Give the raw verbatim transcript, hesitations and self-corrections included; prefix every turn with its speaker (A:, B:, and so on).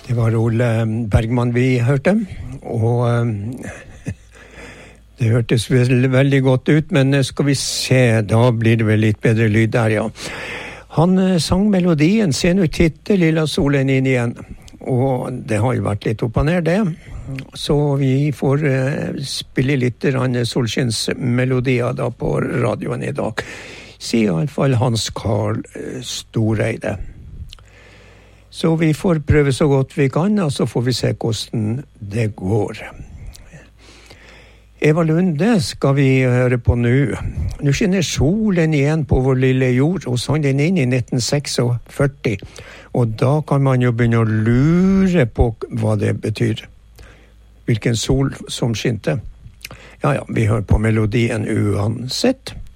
A: Det var Ole Bergman vi hørte, og det hørtes vel, veldig godt ut, men skal vi se, da blir det vel litt bedre lyd der, ja. Han sang melodien, se nå titte lilla solen inn igjen, og det har jo vært litt opp og ned det, så vi får spille litt solskinnsmelodier da på radioen i dag, sier i alle fall Hans Carl Storeide. Så vi får prøve så godt vi kan, og så får vi se hvordan det går. Eva Lunde skal vi høre på nå. Nå skinner solen igjen på vår lille jord, og sang den inn i nitten førtiseks. Og da kan man jo begynne å lure på hva det betyr. Hvilken sol som skinte. Ja, ja, vi hører på melodien uansett.